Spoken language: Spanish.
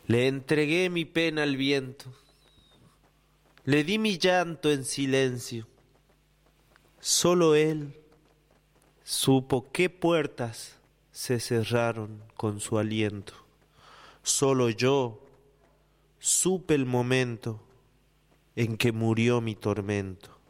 Le entregué mi pena al viento, le di mi llanto en silencio. Solo él supo qué puertas se cerraron con su aliento. Solo yo supe el momento en que murió mi tormento.